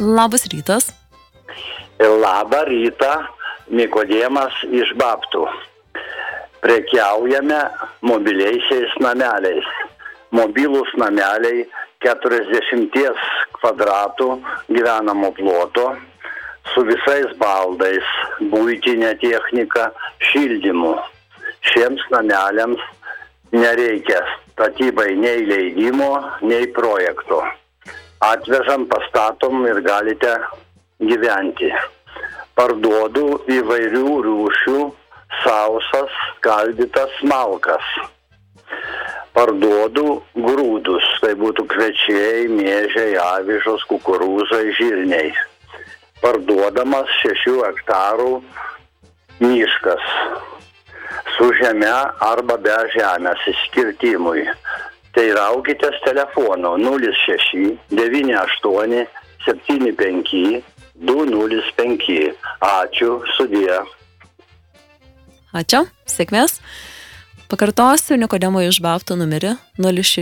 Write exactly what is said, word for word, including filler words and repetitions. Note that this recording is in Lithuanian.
Labas rytas. Labą rytą, Nikodėmas iš Babtų. Prekiaujame mobiliaisiais nameliais. Mobilūs nameliai keturiasdešimties kvadratų gyvenamo ploto su visais baldais, buitinė technika, šildymu. Šiems nameliams nereikia statybai nei leidimo, nei projekto. Atvežam, pastatom ir galite gyventi. Parduodu įvairių rūšių sausas, skaldytas malkas. Parduodu grūdus, tai būtų kviečiai, miežiai, avižos, kukurūzai, žirniai. Parduodamas šešių hektarų miškas su žeme arba be žemės išskirtimui. Teiraukitės telefonu nulis šeši devyni aštuoni septyni penki du nulis penki. Ačiū, sudie. Ačiū, sėkmės. Pakartosiu Nikodemo iš Babtų numerį nulis šeši